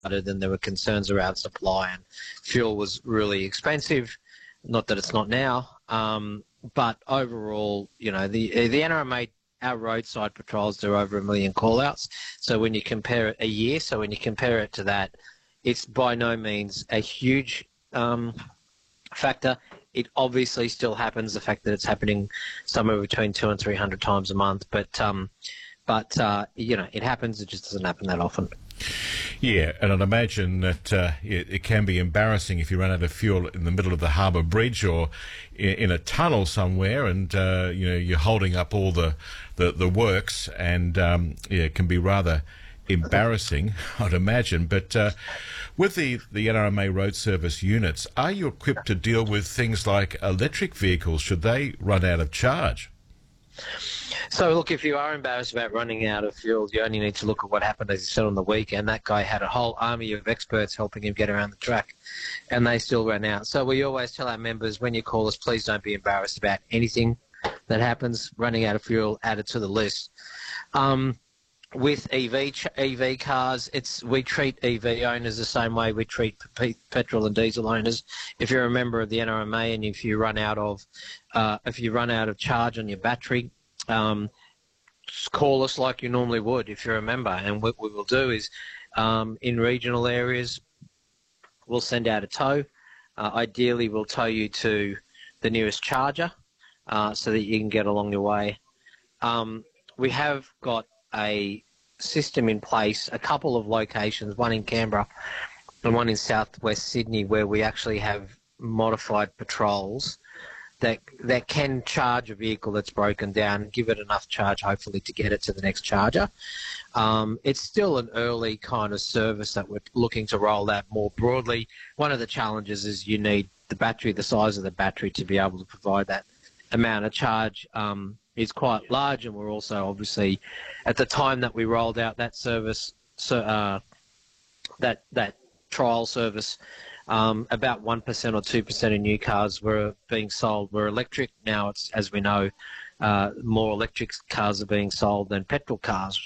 and there were concerns around supply, and fuel was really expensive. Not that it's not now, but overall, you know, the NRMA, our roadside patrols do over 1 million call-outs. So when you compare it a year, so when you compare it to that, it's by no means a huge factor. It obviously still happens, the fact that it's happening somewhere between 200 and 300 times a month, but you know, it happens. It just doesn't happen that often. Yeah, and I'd imagine that it can be embarrassing if you run out of fuel in the middle of the Harbour Bridge or in a tunnel somewhere, and you know, you're holding up all the works, and yeah, it can be rather embarrassing, I'd imagine. But with the NRMA road service units, are you equipped to deal with things like electric vehicles should they run out of charge? So, look, if you are embarrassed about running out of fuel, you only need to look at what happened, as you said, on the weekend. That guy had a whole army of experts helping him get around the track, and they still ran out. So we always tell our members, when you call us, please don't be embarrassed about anything that happens. Running out of fuel, add it to the list. With EV cars, we treat EV owners the same way we treat petrol and diesel owners. If you're a member of the NRMA and if you run out of charge on your battery, call us like you normally would if you're a member. And what we will do is, in regional areas, we'll send out a tow. Ideally, we'll tow you to the nearest charger so that you can get along your way. We have got a system in place, a couple of locations, one in Canberra and one in southwest Sydney, where we actually have modified patrols that can charge a vehicle that's broken down, give it enough charge, hopefully, to get it to the next charger. It's still an early kind of service that we're looking to roll out more broadly. One of the challenges is you need the battery, the size of the battery, to be able to provide that amount of charge. Is quite large, and we're also obviously, at the time that we rolled out that service, that trial service, about 1% or 2% of new cars were being sold were electric. Now it's, as we know, more electric cars are being sold than petrol cars.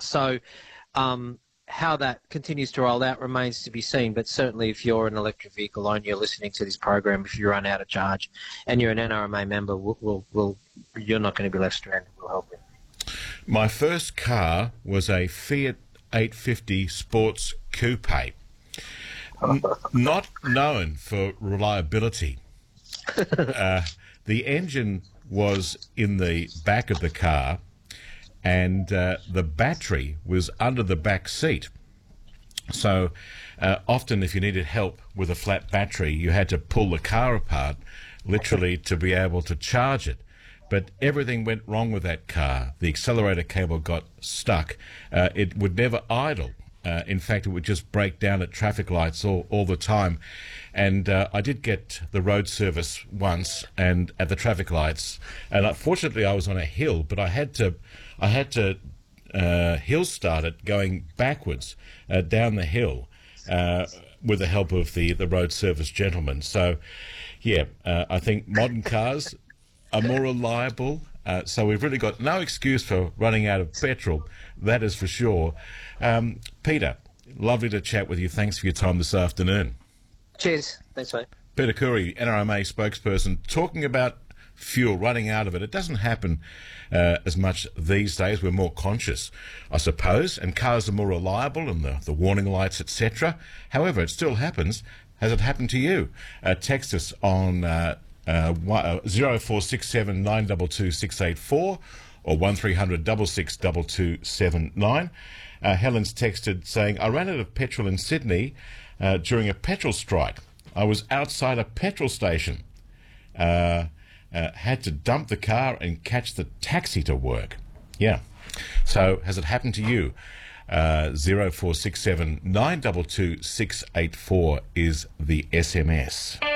How that continues to roll out remains to be seen, but certainly if you're an electric vehicle owner, you're listening to this program, if you run out of charge and you're an NRMA member, you're not going to be left stranded. We'll help you. My first car was a Fiat 850 Sports Coupe, not known for reliability. The engine was in the back of the car, and the battery was under the back seat. So often if you needed help with a flat battery, you had to pull the car apart, literally, to be able to charge it. But everything went wrong with that car. The accelerator cable got stuck. It would never idle. In fact, it would just break down at traffic lights all the time. And I did get the road service once, and at the traffic lights. And unfortunately, I was on a hill, but I had to hill start it going backwards down the hill with the help of the road service gentleman. So, yeah, I think modern cars are more reliable. So we've really got no excuse for running out of petrol, that is for sure. Peter, lovely to chat with you. Thanks for your time this afternoon. Cheers. Thanks, mate. Peter Curry, NRMA spokesperson, talking about fuel, running out of it. It doesn't happen as much these days. We're more conscious, I suppose, and cars are more reliable, and the warning lights, etc. However, it still happens. Has it happened to you? Text us on 0467 922 684 or 1300 662279. Helen's texted saying, I ran out of petrol in Sydney during a petrol strike. I was outside a petrol station. Had to dump the car and catch the taxi to work. Yeah. So has it happened to you? 0467 922 684 is the SMS.